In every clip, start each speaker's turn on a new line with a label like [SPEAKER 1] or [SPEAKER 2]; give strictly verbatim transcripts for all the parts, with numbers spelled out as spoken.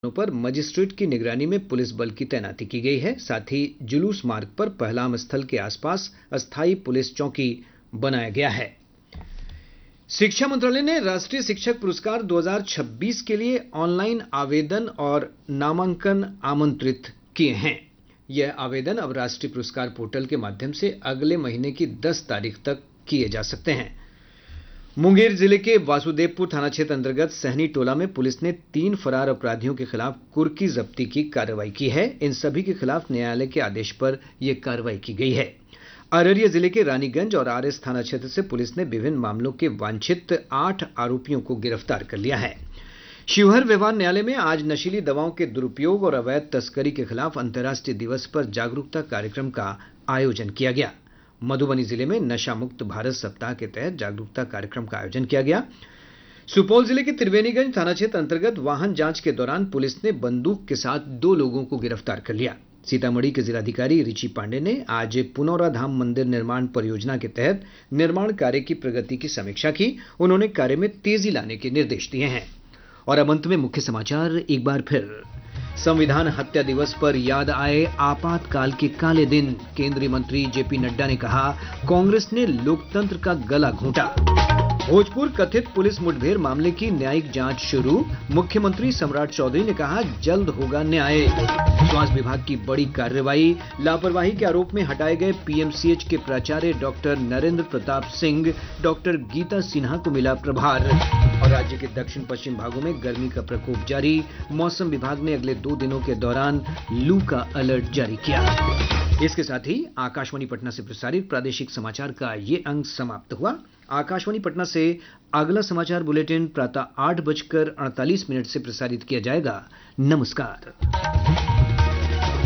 [SPEAKER 1] पर मजिस्ट्रेट की निगरानी में पुलिस बल की तैनाती की गई है। साथ ही जुलूस मार्ग पर पहलाम स्थल के आसपास अस्थायी पुलिस चौकी बनाया गया है। शिक्षा मंत्रालय ने राष्ट्रीय शिक्षक पुरस्कार दो हज़ार छब्बीस के लिए ऑनलाइन आवेदन और नामांकन आमंत्रित किए हैं। यह आवेदन अब राष्ट्रीय पुरस्कार पोर्टल के माध्यम से अगले महीने की दस तारीख तक किए जा सकते हैं। मुंगेर जिले के वासुदेवपुर थाना क्षेत्र अंतर्गत सहनी टोला में पुलिस ने तीन फरार अपराधियों के खिलाफ कुर्की जब्ती की कार्रवाई की है। इन सभी के खिलाफ न्यायालय के आदेश पर यह कार्रवाई की गई है। अररिया जिले के रानीगंज और आरएस थाना क्षेत्र से पुलिस ने विभिन्न मामलों के वांछित आठ आरोपियों को गिरफ्तार कर लिया है। शिवहर व्यवहार न्यायालय में आज नशीली दवाओं के दुरुपयोग और अवैध तस्करी के खिलाफ अंतर्राष्ट्रीय दिवस पर जागरूकता कार्यक्रम का आयोजन किया गया। मधुबनी जिले में नशा मुक्त भारत सप्ताह के तहत जागरूकता कार्यक्रम का आयोजन किया गया। सुपौल जिले के त्रिवेणीगंज थाना क्षेत्र अंतर्गत वाहन जांच के दौरान पुलिस ने बंदूक के साथ दो लोगों को गिरफ्तार कर लिया। सीतामढ़ी के जिलाधिकारी रिची पांडे ने आज पुनौरा धाम मंदिर निर्माण परियोजना के तहत निर्माण कार्य की प्रगति की समीक्षा की। उन्होंने कार्य में तेजी लाने के निर्देश दिए हैं। और अब अंत में मुख्य समाचार एक बार फिर। संविधान हत्या दिवस पर याद आए आपातकाल के काले दिन। केंद्रीय मंत्री जेपी नड्डा ने कहा, कांग्रेस ने लोकतंत्र का गला घोंटा। भोजपुर कथित पुलिस मुठभेड़ मामले की न्यायिक जांच शुरू। मुख्यमंत्री सम्राट चौधरी ने कहा, जल्द होगा न्याय। स्वास्थ्य विभाग की बड़ी कार्रवाई। लापरवाही के आरोप में हटाए गए पीएमसीएच के प्राचार्य डॉक्टर नरेंद्र प्रताप सिंह, डॉक्टर गीता सिन्हा को मिला प्रभार। और राज्य के दक्षिण पश्चिम भागों में गर्मी का प्रकोप जारी। मौसम विभाग ने अगले दो दिनों के दौरान लू का अलर्ट जारी किया। इसके साथ ही आकाशवाणी पटना से प्रसारित प्रादेशिक समाचार का ये अंक समाप्त हुआ। आकाशवाणी पटना से अगला समाचार बुलेटिन प्रातः आठ बजकर अड़तालीस मिनट से प्रसारित किया जाएगा। नमस्कार।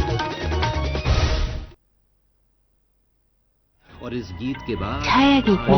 [SPEAKER 2] और इस गीत के बाद